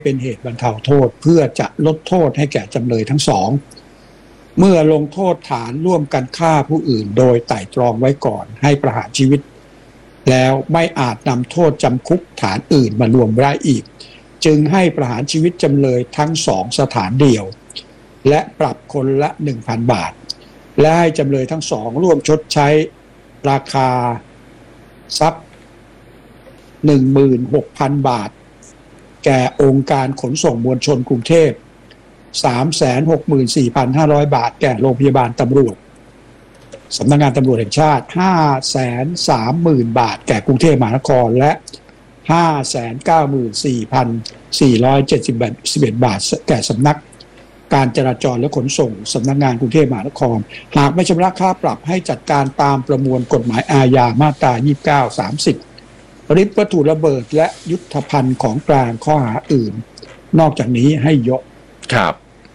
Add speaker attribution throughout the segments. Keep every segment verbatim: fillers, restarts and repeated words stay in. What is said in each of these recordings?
Speaker 1: เป็นเหตุบรรเทาโทษเพื่อจะลดโทษให้แก่จำเลยทั้งสองเมื่อลงโทษฐานร่วมกันฆ่าผู้อื่นโดยไตร่ตรองไว้ก่อนให้ประหารชีวิตแล้วไม่อาจนำโทษจำคุกฐานอื่นมารวมได้อีกจึงให้ประหารชีวิตจำเลยทั้งสองสถานเดียวและปรับคนละ หนึ่งพัน บาทและให้จำเลยทั้งสองร่วมชดใช้ราคาทรัพย์ หนึ่งหมื่นหกพัน บาทแก่องค์การขนส่งมวลชนกรุงเทพ สามแสนหกหมื่นสี่พันห้าร้อย บาทแก่โรงพยาบาลตำรวจสำนักงานตำรวจแห่งชาติ ห้าแสนสามหมื่น บาทแก่กรุงเทพมหานครและ ห้าแสนเก้าหมื่นสี่พันสี่ร้อยเจ็ดสิบเอ็ด บาทแก่สำนักการจราจรและขนส่งสำนักงานกรุงเทพมหานครหากไม่ชำระค่าปรับให้จัดการตามประมวลกฎหมายอาญามาตรายี่สิบเก้า สามสิบริบวัตถุระเบิดและยุทธภัณฑ์ของกลางข้อหาอื่นนอกจากนี้ให้ยก
Speaker 2: ครับ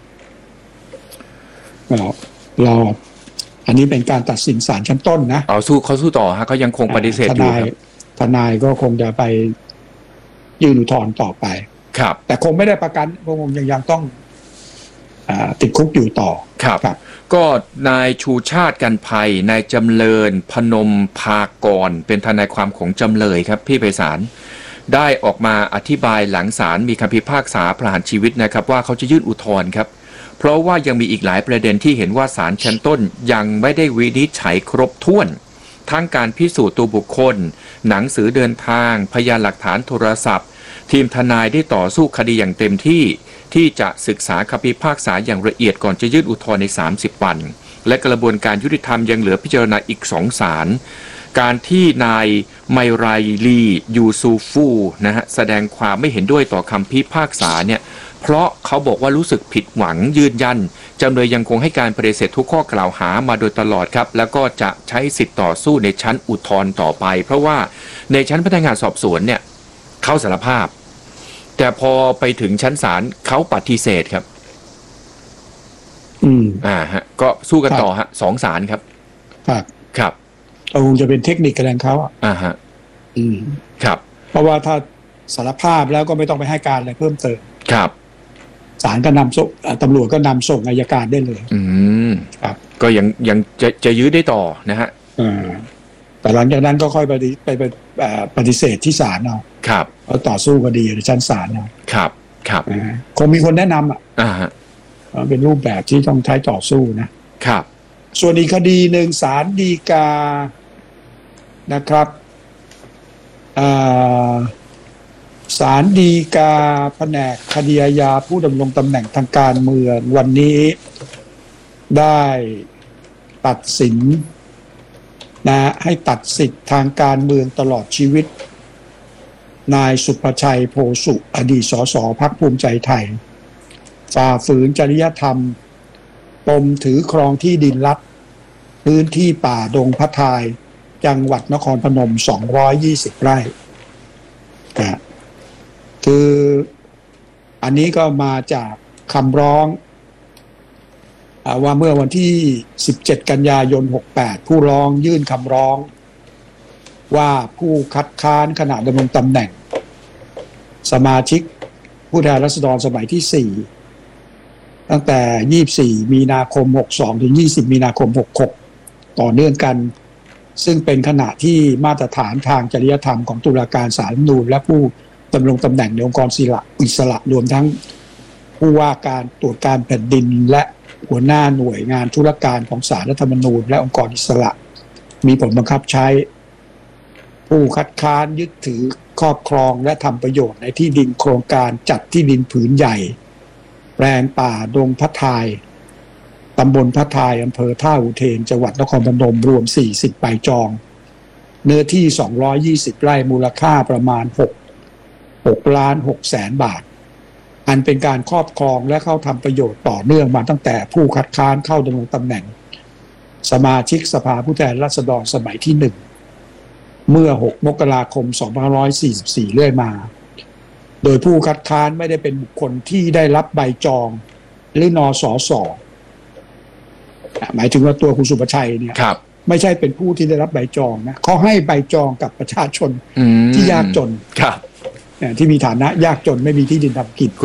Speaker 1: รออันนี้เป็นการตัดสินศาลชั้นต้นนะ
Speaker 2: เอาสู้เขาสู้ต่อฮะเขายังคงปฏิเสธอยู่ครับ
Speaker 1: ทนายก็คงจะไปยื่นอุทธรณ์ต่อไป
Speaker 2: ครับ
Speaker 1: แต่คงไม่ได้ประกันคงยังยังต้องติดคุกอยู่ต่อ
Speaker 2: ครับก็นายชูชาติกันภัยนายจำเริญพนมภากรเป็นทนายความของจำเลยครับพี่ไพศาลได้ออกมาอธิบายหลังศาลมีคำพิพากษาประหารชีวิตนะครับว่าเขาจะยื่นอุทธรณ์ครับเพราะว่ายังมีอีกหลายประเด็นที่เห็นว่าศาลชั้นต้นยังไม่ได้วินิจฉัยครบถ้วนทั้งการพิสูจน์ตัวบุคคลหนังสือเดินทางพยานหลักฐานโทรศัพท์ทีมทนายได้ต่อสู้คดีอย่างเต็มที่ที่จะศึกษาคำพิพากษาอย่างละเอียดก่อนจะยื่นอุทธรณ์ในสามสิบวันและกระบวนการยุติธรรมยังเหลือพิจารณาอีกสองศาลการที่นายไมไรลียูซูฟูนะฮะแสดงความไม่เห็นด้วยต่อคำพิพากษาเนี่ยเพราะเขาบอกว่ารู้สึกผิดหวังยืนยันจำเลยยังคงให้การปฏิเสธทุกข้อกล่าวหามาโดยตลอดครับแล้วก็จะใช้สิทธิ์ต่อสู้ในชั้นอุทธรณ์ต่อไปเพราะว่าในชั้นพนักงานสอบสวนเนี่ยเขาสารภาพแต่พอไปถึงชั้นศาลเขาปฏิเสธครับ
Speaker 1: อืม
Speaker 2: อ่าฮะก็สู้กันต่อฮะสองศาลครับ
Speaker 1: ครับ
Speaker 2: ครับ
Speaker 1: คงจะเป็นเทคนิคกระแรงเขา
Speaker 2: อ่าฮะ
Speaker 1: อืม
Speaker 2: ครับ
Speaker 1: เพราะว่าถ้าสารภาพแล้วก็ไม่ต้องไปให้การอะไรเพิ่มเติม
Speaker 2: ครับ
Speaker 1: ศาลก็นำส่งตำรวจก็นำส่งอัยการได้เลย
Speaker 2: อืม
Speaker 1: ครับ
Speaker 2: ก็ยังยังจะจะยื้อได้ต่อนะฮะ
Speaker 1: อ่าแต่หลังจากนั้นก็ค่อยไปไปไปปฏิเสธที่ศาลเอา
Speaker 2: ครับ
Speaker 1: เอาต่อสู้คดีในชั้นศาลเอา
Speaker 2: ครับครับ
Speaker 1: คงมีคนแนะนำอ่ะ
Speaker 2: อ่าฮะ
Speaker 1: เป็นรูปแบบที่ต้องใช้ต่อสู้นะครับส่วนอีกคดีหนึ่งศาลฎีกานะครับศาลฎีกาแผนกคดีอาญาผู้ดำรงตำแหน่งทางการเมืองวันนี้ได้ตัดสินนะให้ตัดสิทธิ์ทางการเมืองตลอดชีวิตนายสุภชัยโพสุอดีตสสพรรคภูมิใจไทยฝ่าฝืนจริยธรรมปมถือครองที่ดินรัฐพื้นที่ป่าดงพระทายจังหวัดนครพนมสองร้อยยี่สิบไร่นะคืออันนี้ก็มาจากคำร้องว่าเมื่อวันที่สิบเจ็ดกันยายนหกสิบแปดผู้ร้องยื่นคำร้องว่าผู้คัดค้านขณะดำรงตำแหน่งสมาชิกผู้แทนราษฎรสมัยที่สี่ตั้งแต่ยี่สิบสี่มีนาคมหกสิบสองถึงยี่สิบมีนาคมหกสิบหกต่อเนื่องกันซึ่งเป็นขณะที่มาตรฐานทางจริยธรรมของตุลาการศาลรัฐธรรมนูญและผู้ดำรงตำแหน่งในองค์กรอิสระรวมทั้งผู้ว่าการตรวจการแผ่นดินและหัวหน้าหน่วยงานธุรการของศาลรัฐธรรมนูญและองค์กรอิสระมีผลบังคับใช้ผู้คัดค้านยึดถือครอบครองและทำประโยชน์ในที่ดินโครงการจัดที่ดินผืนใหญ่แปลงป่าดงพระทายตำบลพระทายอำเภอท่าอุเทนจังหวัดนครพนมรวมสี่สิบใบจองเนื้อที่สองร้อยยี่สิบไร่มูลค่าประมาณ6ล้านหกแสนบาทอันเป็นการครอบครองและเข้าทำประโยชน์ต่อเนื่องมาตั้งแต่ผู้คัดค้านเข้าดำรงตำแหน่งสมาชิกสภาผู้แทนราษฎรสมัยที่หนึ่งเมื่อหกมกราคมสองพันห้าร้อยสี่สิบสี่เรื่อยมาโดยผู้คัดค้านไม่ได้เป็นบุคคลที่ได้รับใบจองหรือนสสหมายถึงว่าตัวคุณสุภชัยเนี่ยไม่ใช่เป็นผู้ที่ได้รับใบจองนะเขาให้ใบจองกับประชาชนที่ยากจน
Speaker 2: ครับ
Speaker 1: ที่มีฐานะยากจนไม่มีที่ดินทำกิน